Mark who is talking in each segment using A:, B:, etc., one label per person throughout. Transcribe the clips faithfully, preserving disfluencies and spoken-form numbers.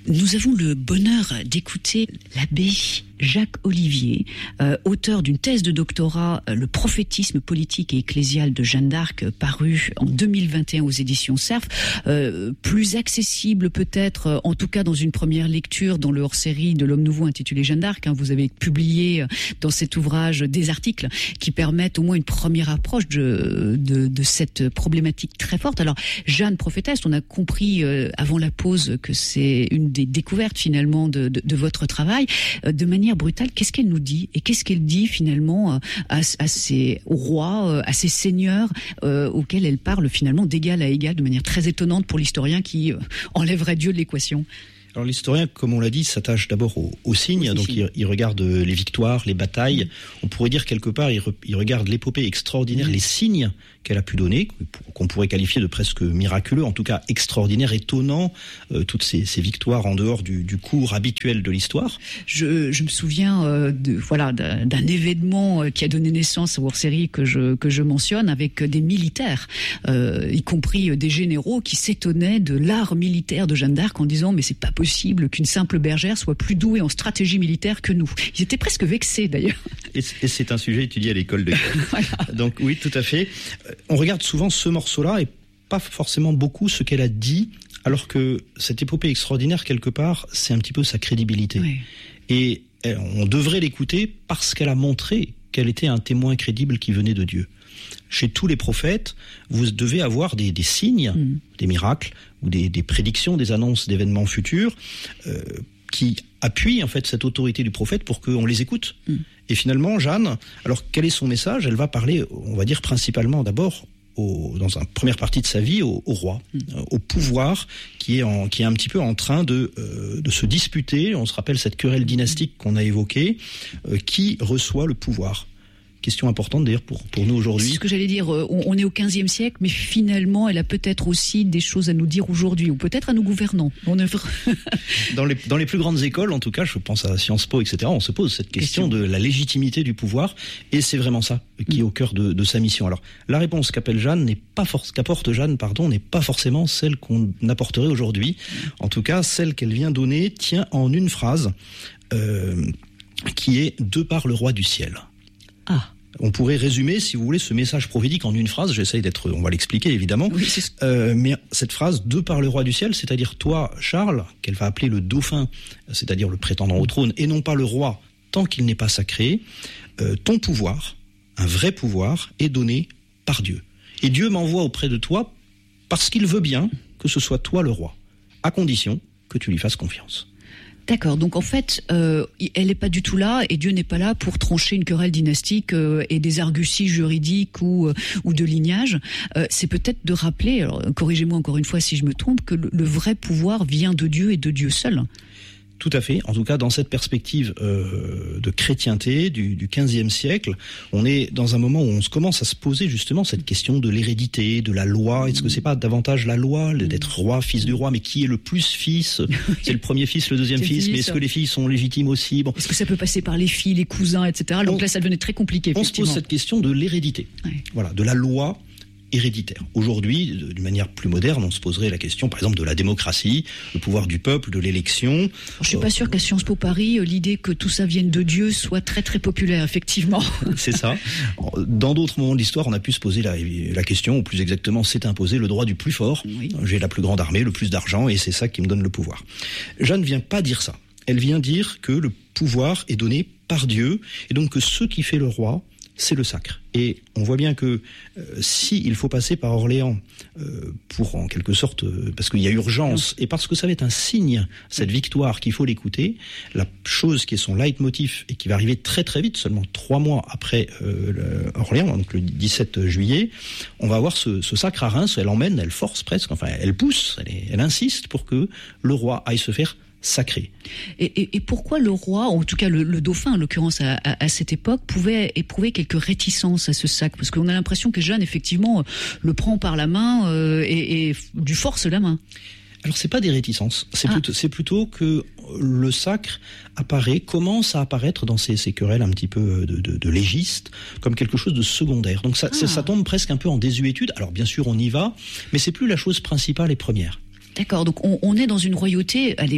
A: Nous avons le bonheur d'écouter l'abbé Jacques Olivier, euh, auteur d'une thèse de doctorat, euh, Le prophétisme politique et ecclésial de Jeanne d'Arc, euh, paru en deux mille vingt et un aux éditions Cerf, euh, plus accessible peut-être, euh, en tout cas dans une première lecture, dans le hors-série de l'Homme Nouveau intitulé Jeanne d'Arc. Hein, vous avez publié euh, dans cet ouvrage des articles qui permettent au moins une première approche de, de, de cette problématique très forte. Alors, Jeanne prophétesse, on a compris euh, avant la pause que c'est une des découvertes finalement de, de, de votre travail. Euh, de manière brutale, qu'est-ce qu'elle nous dit et qu'est-ce qu'elle dit finalement à, à ces rois, à ces seigneurs euh, auxquels elle parle finalement d'égal à égal, de manière très étonnante pour l'historien qui euh, enlèverait Dieu de l'équation?
B: Alors l'historien, comme on l'a dit, s'attache d'abord aux, aux signes, donc il, il regarde les victoires, les batailles. Mmh. On pourrait dire quelque part, il, re, il regarde l'épopée extraordinaire, mmh. les signes qu'elle a pu donner, qu'on pourrait qualifier de presque miraculeux, en tout cas extraordinaire, étonnant, euh, toutes ces, ces victoires en dehors du, du cours habituel de l'histoire.
A: Je, je me souviens euh, de, voilà, d'un, d'un événement euh, qui a donné naissance aux hors-séries que je, que je mentionne, avec des militaires, euh, y compris euh, des généraux qui s'étonnaient de l'art militaire de Jeanne d'Arc en disant « mais c'est pas possible qu'une simple bergère soit plus douée en stratégie militaire que nous ». Ils étaient presque vexés d'ailleurs.
B: Et, et c'est un sujet étudié à l'école de guerre. Voilà. Donc oui, tout à fait. On regarde souvent ce morceau-là et pas forcément beaucoup ce qu'elle a dit, alors que cette épopée extraordinaire, quelque part, c'est un petit peu sa crédibilité. Oui. Et elle, on devrait l'écouter parce qu'elle a montré qu'elle était un témoin crédible qui venait de Dieu. Chez tous les prophètes, vous devez avoir des, des signes, mmh. des miracles, ou des, des prédictions, des annonces d'événements futurs, euh, qui appuient en fait cette autorité du prophète pour qu'on les écoute. Mmh. Et finalement, Jeanne, alors quel est son message ? Elle va parler, on va dire principalement d'abord, au, dans une première partie de sa vie, au, au roi, mmh. euh, au pouvoir qui est, en, qui est un petit peu en train de, euh, de se disputer. On se rappelle cette querelle dynastique qu'on a évoquée, euh, qui reçoit le pouvoir ? Question importante d'ailleurs pour, pour nous aujourd'hui.
A: C'est ce que j'allais dire, on, on est au quinzième siècle, mais finalement elle a peut-être aussi des choses à nous dire aujourd'hui, ou peut-être à nos gouvernants. On est...
B: dans, les, dans les plus grandes écoles, en tout cas, je pense à Sciences Po, et cetera, on se pose cette question, question. de la légitimité du pouvoir, et c'est vraiment ça qui est au cœur de, de sa mission. Alors, la réponse qu'appelle Jeanne n'est pas for- qu'apporte Jeanne, pardon, n'est pas forcément celle qu'on apporterait aujourd'hui. En tout cas, celle qu'elle vient donner tient en une phrase, euh, qui est « de par le roi du ciel ».
A: Ah.
B: On pourrait résumer, si vous voulez, ce message prophétique en une phrase. J'essaye d'être, on va l'expliquer évidemment.
A: Oui, c'est...
B: Euh, mais cette phrase, de par le roi du ciel, c'est-à-dire toi, Charles, qu'elle va appeler le dauphin, c'est-à-dire le prétendant au trône, et non pas le roi, tant qu'il n'est pas sacré, euh, ton pouvoir, un vrai pouvoir, est donné par Dieu. Et Dieu m'envoie auprès de toi parce qu'il veut bien que ce soit toi le roi, à condition que tu lui fasses confiance.
A: D'accord, donc en fait, euh, elle n'est pas du tout là, et Dieu n'est pas là pour trancher une querelle dynastique euh, et des arguties juridiques ou, euh, ou de lignage. Euh, c'est peut-être de rappeler, alors, corrigez-moi encore une fois si je me trompe, que le, le vrai pouvoir vient de Dieu et de Dieu seul.
B: Tout à fait. En tout cas, dans cette perspective euh, de chrétienté du, du quinzième siècle, on est dans un moment où on se commence à se poser justement cette question de l'hérédité, de la loi. Est-ce que c'est pas davantage la loi d'être roi, fils du roi, mais qui est le plus fils ? C'est le premier fils, le deuxième fils, fils, mais est-ce que les filles sont légitimes aussi ? Bon.
A: Est-ce que ça peut passer par les filles, les cousins, et cetera. Donc on, là, ça devenait très compliqué.
B: On se pose cette question de l'hérédité, ouais. Voilà, de la loi héréditaire. Aujourd'hui, d'une manière plus moderne, on se poserait la question, par exemple, de la démocratie, le pouvoir du peuple, de l'élection.
A: Je suis pas sûr qu'à Sciences Po Paris, l'idée que tout ça vienne de Dieu soit très très populaire, effectivement.
B: C'est ça. Dans d'autres moments de l'histoire, on a pu se poser la, la question, ou plus exactement, s'est imposé le droit du plus fort. Oui. J'ai la plus grande armée, le plus d'argent, et c'est ça qui me donne le pouvoir. Jeanne ne vient pas dire ça. Elle vient dire que le pouvoir est donné par Dieu, et donc que ce qui fait le roi, c'est le sacre. Et on voit bien que euh, si il faut passer par Orléans euh, pour en quelque sorte, euh, parce qu'il y a urgence et parce que ça va être un signe, cette victoire, qu'il faut l'écouter, la chose qui est son leitmotiv et qui va arriver très très vite, seulement trois mois après euh, le Orléans, donc le dix-sept juillet, on va avoir ce, ce sacre à Reims. Elle emmène, elle force presque, enfin elle pousse, elle, est, elle insiste pour que le roi aille se faire sacré.
A: Et, et, et pourquoi le roi, en tout cas le, le dauphin en l'occurrence à, à, à cette époque, pouvait éprouver quelques réticences à ce sacre ? Parce qu'on a l'impression que Jeanne effectivement le prend par la main euh, et, et lui force la main.
B: Alors c'est pas des réticences, c'est, ah. plutôt, c'est plutôt que le sacre apparaît, commence à apparaître dans ces, ces querelles un petit peu de, de, de légistes comme quelque chose de secondaire. Donc ça, ah. ça, ça tombe presque un peu en désuétude. Alors bien sûr on y va, mais c'est plus la chose principale et première.
A: D'accord, donc on, on est dans une royauté, elle est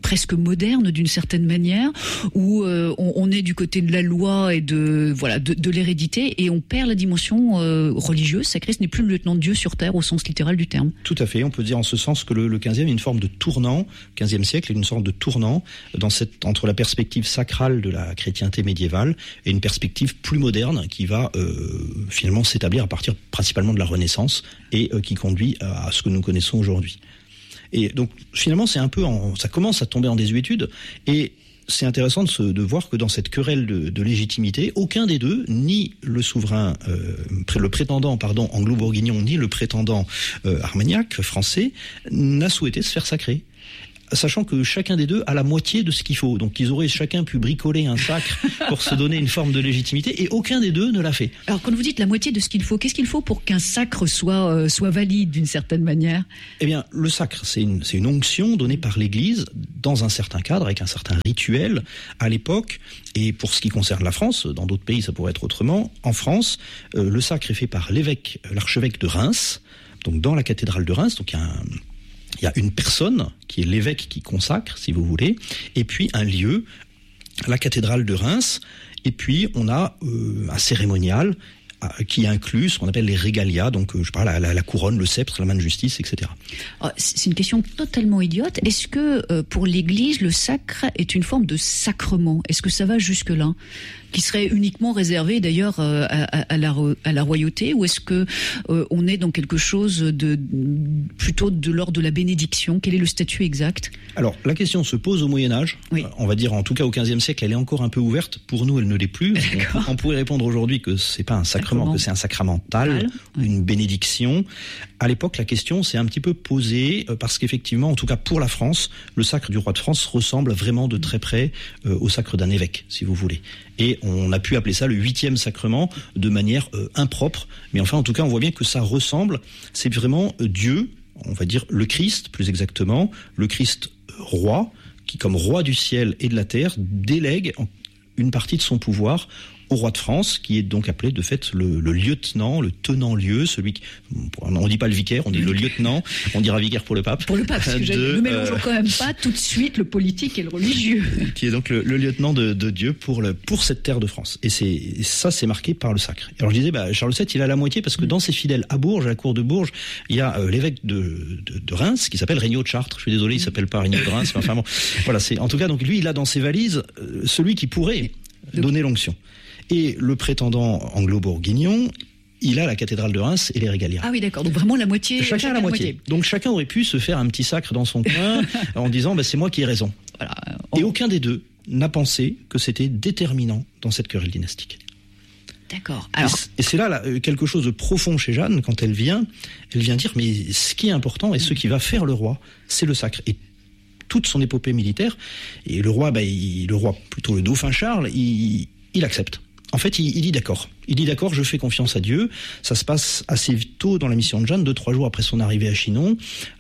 A: presque moderne d'une certaine manière, où euh, on, on est du côté de la loi et de voilà de, de l'hérédité, et on perd la dimension euh, religieuse sacrée. Ce n'est plus le lieutenant de Dieu sur terre au sens littéral du terme.
B: Tout à fait. On peut dire en ce sens que le, le quinzième est une forme de tournant, quinzième siècle est une sorte de tournant dans cette, entre la perspective sacrale de la chrétienté médiévale et une perspective plus moderne qui va euh, finalement s'établir à partir principalement de la Renaissance et euh, qui conduit à, à ce que nous connaissons aujourd'hui. Et donc finalement c'est un peu en, ça commence à tomber en désuétude, et c'est intéressant de, se, de voir que dans cette querelle de, de légitimité, aucun des deux, ni le souverain, euh, le prétendant pardon anglo-bourguignon, ni le prétendant euh, armagnac français, n'a souhaité se faire sacrer. Sachant que chacun des deux a la moitié de ce qu'il faut. Donc ils auraient chacun pu bricoler un sacre pour se donner une forme de légitimité, et aucun des deux ne l'a fait.
A: Alors quand vous dites la moitié de ce qu'il faut, qu'est-ce qu'il faut pour qu'un sacre soit, euh, soit valide d'une certaine manière ?
B: Eh bien, le sacre, c'est une, c'est une onction donnée par l'Église dans un certain cadre, avec un certain rituel à l'époque. Et pour ce qui concerne la France, dans d'autres pays ça pourrait être autrement. En France, euh, le sacre est fait par l'évêque, l'archevêque de Reims, donc dans la cathédrale de Reims. Donc il y a un... Il y a une personne qui est l'évêque qui consacre, si vous voulez, et puis un lieu, la cathédrale de Reims, et puis on a euh, un cérémonial euh, qui inclut ce qu'on appelle les régalias, donc euh, je parle la, la, la couronne, le sceptre, la main de justice, et cetera.
A: C'est une question totalement idiote. Est-ce que euh, pour l'Église, le sacre est une forme de sacrement ? Est-ce que ça va jusque-là ? Qui serait uniquement réservé d'ailleurs euh, à, à, la, à la royauté, ou est-ce que euh, on est dans quelque chose de plutôt de l'ordre de la bénédiction ? Quel est le statut exact ?
B: Alors la question se pose au Moyen-Âge. Oui. On va dire en tout cas au quinzième siècle, elle est encore un peu ouverte. Pour nous, elle ne l'est plus. On, on pourrait répondre aujourd'hui que c'est pas un sacrement, sacrement. que c'est un sacramental, Mal. une oui. bénédiction. À l'époque, la question s'est un petit peu posée parce qu'effectivement, en tout cas pour la France, le sacre du roi de France ressemble vraiment de très près euh, au sacre d'un évêque, si vous voulez. Et on a pu appeler ça le huitième sacrement de manière euh, impropre. Mais enfin, en tout cas, on voit bien que ça ressemble. C'est vraiment euh, Dieu, on va dire le Christ, plus exactement, le Christ euh, roi, qui comme roi du ciel et de la terre, délègue une partie de son pouvoir au roi de France, qui est donc appelé de fait le, le lieutenant, le tenant-lieu, celui qui... On ne dit pas le vicaire, on dit le lieutenant, on dira vicaire pour le pape.
A: Pour le pape, parce que de, ne mélangeons euh, quand même pas tout de suite le politique et le religieux.
B: Qui est donc le, le lieutenant de, de Dieu pour, le, pour cette terre de France. Et, c'est, et ça, c'est marqué par le sacre. Alors je disais, bah, Charles sept, il a la moitié, parce que dans ses fidèles à Bourges, à la cour de Bourges, il y a euh, l'évêque de, de, de Reims, qui s'appelle Regnault de Chartres. Je suis désolé, il s'appelle pas Regnault de Reims, mais enfin bon. Voilà, c'est, en tout cas, donc lui, il a dans ses valises euh, celui qui pourrait donner l'onction. Et le prétendant anglo-bourguignon, il a la cathédrale de Reims et les régalias.
A: Ah oui, d'accord. Donc vraiment la moitié.
B: Chacun, chacun a la moitié. moitié. Donc chacun aurait pu se faire un petit sacre dans son coin en disant bah, c'est moi qui ai raison. Voilà. On... Et aucun des deux n'a pensé que c'était déterminant dans cette querelle dynastique.
A: D'accord. Alors...
B: Et c'est là, là quelque chose de profond chez Jeanne, quand elle vient, elle vient dire mais ce qui est important et ce qui va faire le roi, c'est le sacre. Et toute son épopée militaire, et le roi, bah, il, le roi plutôt le dauphin Charles, il, il accepte. En fait, il, il dit d'accord. Il dit d'accord, je fais confiance à Dieu. Ça se passe assez tôt dans la mission de Jeanne, deux, trois jours après son arrivée à Chinon.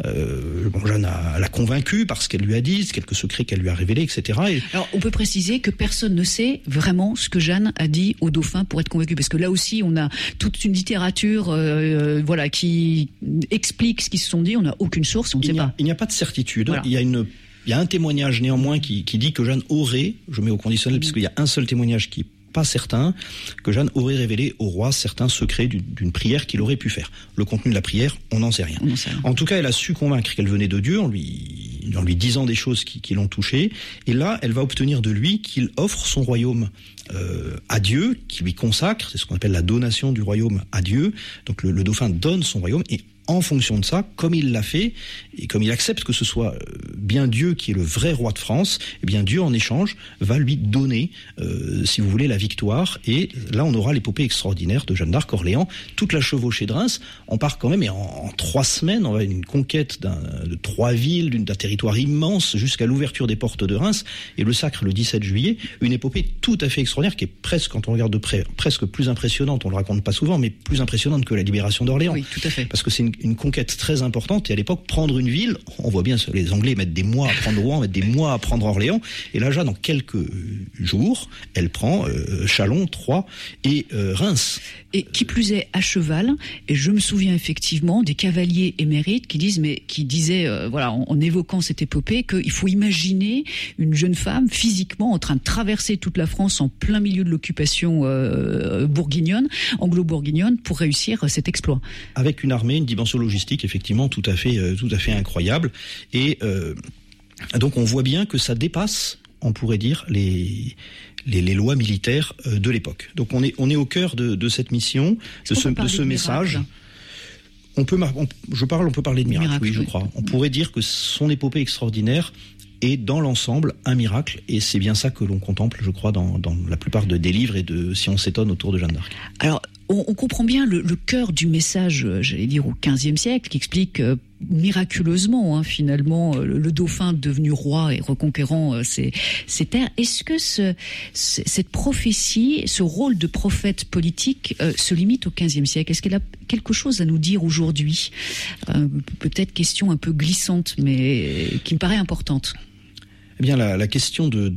B: Euh, bon, Jeanne a, l'a convaincu par ce qu'elle lui a dit, quelques secrets qu'elle lui a révélés, et cetera. Et...
A: Alors, on peut préciser que personne ne sait vraiment ce que Jeanne a dit au dauphin pour être convaincu, parce que là aussi, on a toute une littérature, euh, voilà, qui explique ce qu'ils se sont dit. On n'a aucune source, on ne sait pas.
B: Il n'y a pas de certitude. Voilà. Il y a une Il y a un témoignage néanmoins qui, qui dit que Jeanne aurait, je mets au conditionnel, mmh. puisqu'il y a un seul témoignage qui n'est pas certain, que Jeanne aurait révélé au roi certains secrets d'une, d'une prière qu'il aurait pu faire. Le contenu de la prière, on n'en sait rien. On sait rien. En tout cas, elle a su convaincre qu'elle venait de Dieu en lui, en lui disant des choses qui, qui l'ont touchée. Et là, elle va obtenir de lui qu'il offre son royaume euh, à Dieu, qui lui consacre. C'est ce qu'on appelle la donation du royaume à Dieu. Donc le, le dauphin donne son royaume et en fonction de ça, comme il l'a fait, et comme il accepte que ce soit bien Dieu qui est le vrai roi de France, eh bien Dieu en échange va lui donner, euh, si vous voulez, la victoire. Et là, on aura l'épopée extraordinaire de Jeanne d'Arc Orléans, toute la chevauchée de Reims. On part quand même, et en, en trois semaines, on va une conquête d'un, de trois villes, d'un territoire immense, jusqu'à l'ouverture des portes de Reims, et le sacre le dix-sept juillet. Une épopée tout à fait extraordinaire, qui est presque, quand on regarde de près, presque plus impressionnante. On le raconte pas souvent, mais plus impressionnante que la libération d'Orléans.
A: Oui, tout à fait.
B: Parce que c'est une une conquête très importante. Et à l'époque, prendre une ville, on voit bien les Anglais mettent des mois à prendre Rouen, mettent des mois à prendre Orléans. Et là, déjà, dans quelques jours, elle prend euh, Châlons, Troyes et euh, Reims.
A: Et qui plus est à cheval. Et je me souviens effectivement des cavaliers émérites qui disent, mais qui disaient, euh, voilà, en, en évoquant cette épopée, qu'il faut imaginer une jeune femme physiquement en train de traverser toute la France en plein milieu de l'occupation euh, bourguignonne, anglo-bourguignonne, pour réussir cet exploit.
B: Avec une armée, une dimension logistique effectivement tout à fait, euh, tout à fait incroyable. Et euh, donc on voit bien que ça dépasse, on pourrait dire, les les, les lois militaires euh, de l'époque. Donc on est on est au cœur de, de cette mission, de ce, de ce message. On peut, on, je parle, on peut parler de miracle, miracle oui, je oui. crois. On pourrait dire que son épopée extraordinaire est dans l'ensemble un miracle, et c'est bien ça que l'on contemple, je crois, dans, dans la plupart de, des livres et de Si on s'étonne autour de Jeanne d'Arc.
A: Alors, on, on comprend bien le, le cœur du message, j'allais dire au quinzième siècle, qui explique euh, miraculeusement, hein, finalement, euh, le dauphin devenu roi et reconquérant euh, ses, ses terres. Est-ce que ce, ce, cette prophétie, ce rôle de prophète politique euh, se limite au quinzième siècle? Est-ce qu'elle a quelque chose à nous dire aujourd'hui? euh, Peut-être question un peu glissante, mais qui me paraît importante.
B: Eh bien, la, la question de,